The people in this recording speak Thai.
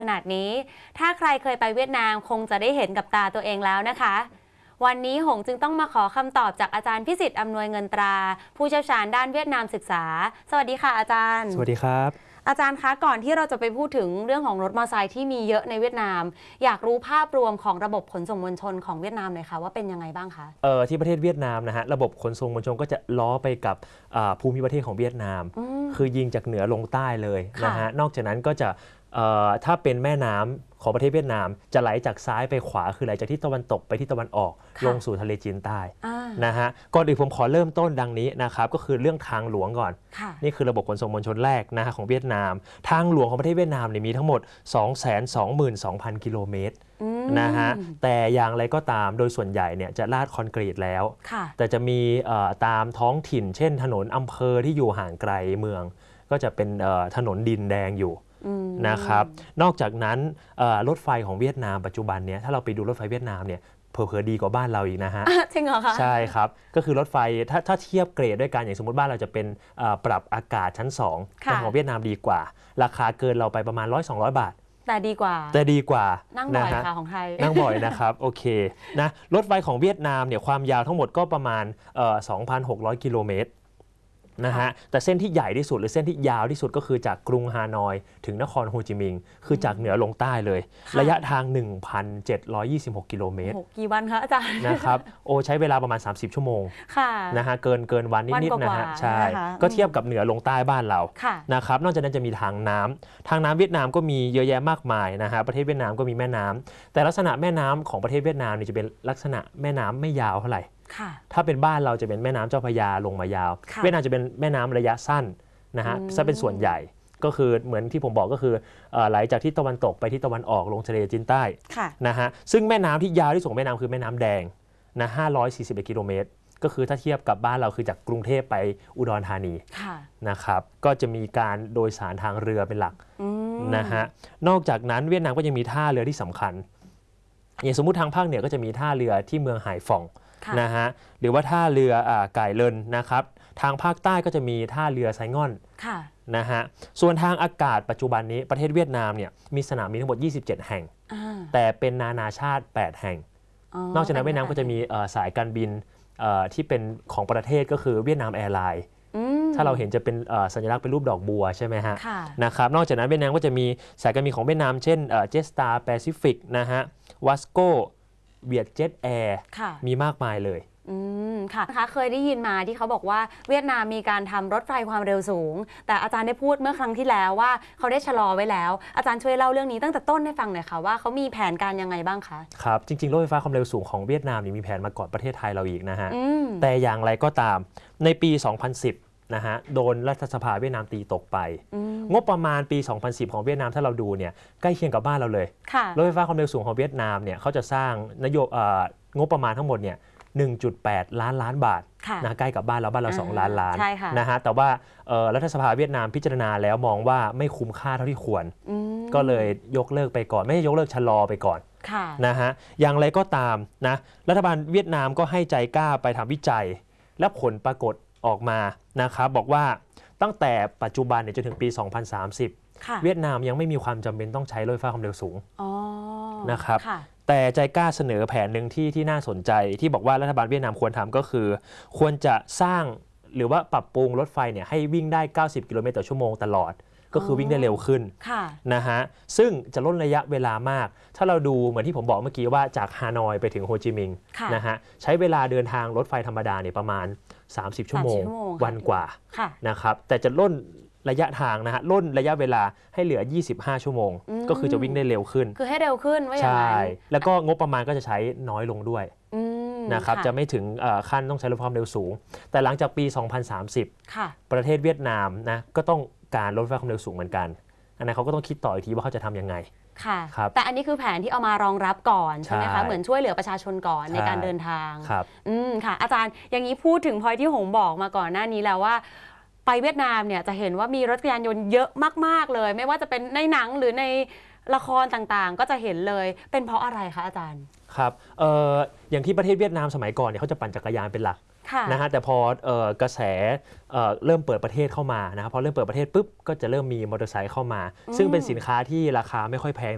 ขนาดนี้ถ้าใครเคยไปเวียดนามคงจะได้เห็นกับตาตัวเองแล้วนะคะวันนี้หงจึงต้องมาขอคำตอบจากอาจารย์พิสิทธิ์อำนวยเงินตราผู้เชี่ยวชาญด้านเวียดนามศึกษาสวัสดีค่ะอาจารย์สวัสดีครับอาจารย์คะก่อนที่เราจะไปพูดถึงเรื่องของรถมอเตอร์ไซค์ที่มีเยอะในเวียดนามอยากรู้ภาพรวมของระบบขนส่งมวลชนของเวียดนามเลยค่ะว่าเป็นยังไงบ้างคะที่ประเทศเวียดนามนะฮะระบบขนส่งมวลชนก็จะล้อไปกับภูมิประเทศของเวียดนามคือยิงจากเหนือลงใต้เลยนะฮะนอกจากนั้นก็จะถ้าเป็นแม่น้ำของประเทศเวียดนามจะไหลจากซ้ายไปขวาคือไหลจากทิศตะวันตกไปทิศตะวันออกลงสู่ทะเลจีนใต้นะฮะก่อนอื่นผมขอเริ่มต้นดังนี้นะครับก็คือเรื่องทางหลวงก่อนนี่คือระบบขนส่งมวลชนแรกนะฮะของเวียดนามทางหลวงของประเทศเวียดนามมีทั้งหมด 222,000 กิโลเมตรนะฮะแต่อย่างไรก็ตามโดยส่วนใหญ่เนี่ยจะลาดคอนกรีตแล้วแต่จะมีตามท้องถิ่นเช่นถนนอำเภอที่อยู่ห่างไกลเมืองก็จะเป็นถนนดินแดงอยู่นะครับนอกจากนั้นรถไฟของเวียดนามปัจจุบันเนี่ยถ้าเราไปดูรถไฟเวียดนามเนี่ยเผลอๆดีกว่าบ้านเราอีกนะฮะจริงเหรอคะใช่ครับก็คือรถไฟถ้าเทียบเกรดด้วยกันอย่างสมมติบ้านเราจะเป็นปรับอากาศชั้น2แต่ของเวียดนามดีกว่าราคาเกินเราไปประมาณ100-200 บาทแต่ดีกว่านั่งบ่อยค่ะของไทยนั่งบ่อยนะครับโอเคนะรถไฟของเวียดนามเนี่ยความยาวทั้งหมดก็ประมาณ2,600 กิโลเมตรนะฮะแต่เส้นที่ใหญ่ที่สุดหรือเส้นที่ยาวที่สุดก็คือจากกรุงฮานอยถึงนครโฮจิมินห์คือจากเหนือลงใต้เลยระยะทาง 1,726 กิโลเมตรกี่วันคะอาจารย์นะครับโอใช้เวลาประมาณ30 ชั่วโมงนะฮะเกินวันนิดๆนะฮะใช่ก็เทียบกับเหนือลงใต้บ้านเรานะครับนอกจากนั้นจะมีทางน้ำเวียดนามก็มีเยอะแยะมากมายนะฮะประเทศเวียดนามก็มีแม่น้ำแต่ลักษณะแม่น้ำของประเทศเวียดนามนี่จะเป็นลักษณะแม่น้ำไม่ยาวเท่าไหร่ถ้าเป็นบ้านเราจะเป็นแม่น้ำเจ้าพระยาลงมายาวเวียดนามจะเป็นแม่น้ำระยะสั้นนะฮะซะเป็นส่วนใหญ่ก็คือเหมือนที่ผมบอกก็คือไหลจากทิศตะวันตกไปทิศตะวันออกลงทะเลจีนใต้นะฮะซึ่งแม่น้ำที่ยาวที่สุดของแม่น้ำคือแม่น้ำแดงนะ541 กิโลเมตรก็คือถ้าเทียบกับบ้านเราคือจากกรุงเทพไปอุดรธานีนะครับก็จะมีการโดยสารทางเรือเป็นหลักนะฮะนอกจากนั้นเวียดนามก็ยังมีท่าเรือที่สำคัญอย่างสมมุติทางภาคเหนือก็จะมีท่าเรือที่เมืองไหฟองนะฮะหรือว่าท่าเรือไก่เลินนะครับทางภาคใต้ก็จะมีท่าเรือไซง่อนนะฮะส่วนทางอากาศปัจจุบันนี้ประเทศเวียดนามเนี่ยมีสนามบินทั้งหมด27 แห่งแต่เป็นนานาชาติ8 แห่งนอกจากนั้นเวียดนามก็จะมีสายการบินที่เป็นของประเทศก็คือเวียดนามแอร์ไลน์ถ้าเราเห็นจะเป็นสัญลักษณ์เป็นรูปดอกบัวใช่ไหมฮะนะครับนอกจากนั้นเวียดนามก็จะมีสายการบินของเวียดนามเช่นเจสตาร์แปซิฟิกนะฮะวัสโกเวียดเจ็ตแอร์มีมากมายเลยค่ะเคยได้ยินมาที่เขาบอกว่าเวียดนามมีการทำรถไฟความเร็วสูงแต่อาจารย์ได้พูดเมื่อครั้งที่แล้วว่าเขาได้ชะลอไว้แล้วอาจารย์ช่วยเล่าเรื่องนี้ตั้งแต่ต้นให้ฟังหน่อยค่ะว่าเขามีแผนการยังไงบ้างคะครับจริงๆรถไฟฟ้าความเร็วสูงของเวียดนามนี่มีแผนมาก่อนประเทศไทยเราอีกนะฮะแต่อย่างไรก็ตามในปี 2010นะฮะโดนรัฐสภาเวียดนามตีตกไปงบประมาณปี 2010 ของเวียดนามถ้าเราดูเนี่ยใกล้เคียงกับบ้านเราเลยรถไฟฟ้าความเร็วสูงของเวียดนามเนี่ยเขาจะสร้างงบประมาณทั้งหมดเนี่ย 1.8 ล้านบาทนะใกล้กับบ้านเรา2 ล้านล้านนะฮะแต่ว่ารัฐสภาเวียดนามพิจารณาแล้วมองว่าไม่คุ้มค่าเท่าที่ควรก็เลยยกเลิกไปก่อนไม่ใช่ยกเลิกชะลอไปก่อนนะฮะอย่างไรก็ตามนะรัฐบาลเวียดนามก็ให้ใจกล้าไปทำวิจัยและผลปรากฏออกมานะครับบอกว่าตั้งแต่ปัจจุบันจนถึงปี 2030 เวียดนามยังไม่มีความจำเป็นต้องใช้รถไฟฟ้าความเร็วสูงนะครับแต่ใจกล้าเสนอแผนหนึ่งที่น่าสนใจที่บอกว่ารัฐบาลเวียดนามควรทำก็คือควรจะสร้างหรือว่าปรับปรุงรถไฟเนี่ยให้วิ่งได้90 กิโลเมตรต่อชั่วโมงตลอดก็คือวิ่งได้เร็วขึ้นนะฮะซึ่งจะลดระยะเวลามากถ้าเราดูเหมือนที่ผมบอกเมื่อกี้ว่าจากฮานอยไปถึงโฮจิมินห์นะฮะใช้เวลาเดินทางรถไฟธรรมดาเนี่ยประมาณ30 ชั่วโมงวันกว่านะครับแต่จะลดระยะทางนะฮะลดระยะเวลาให้เหลือ25 ชั่วโมงก็คือจะวิ่งได้เร็วขึ้นคือให้เร็วขึ้นว่าอย่างไรใช่แล้วก็งบประมาณก็จะใช้น้อยลงด้วยนะครับจะไม่ถึงขั้นต้องใช้รถความเร็วสูงแต่หลังจากปี 2030 ประเทศเวียดนามนะก็ต้องการรถไฟความเร็วสูงเหมือนกันอันนั้นเขาก็ต้องคิดต่ออีกทีว่าเขาจะทำยังไงค่ะแต่อันนี้คือแผนที่เอามารองรับก่อนใช่ไหมคะเหมือนช่วยเหลือประชาชนก่อนในการเดินทางค่ะอาจารย์อย่างนี้พูดถึงพอยที่หงบอกมาก่อนหน้านี้แล้วว่าไปเวียดนามเนี่ยจะเห็นว่ามีรถจักรยานยนต์เยอะมากๆเลยไม่ว่าจะเป็นในหนังหรือในละครต่างๆก็จะเห็นเลยเป็นเพราะอะไรคะอาจารย์ครับอย่างที่ประเทศเวียดนามสมัยก่อนเนี่ยเขาจะปั่นจักรยานเป็นหลักนะฮะแต่พอกระแสเริ่มเปิดประเทศเข้ามานะครับพอเริ่มเปิดประเทศปุ๊บก็จะเริ่มมีมอเตอร์ไซค์เข้ามาซึ่งเป็นสินค้าที่ราคาไม่ค่อยแพง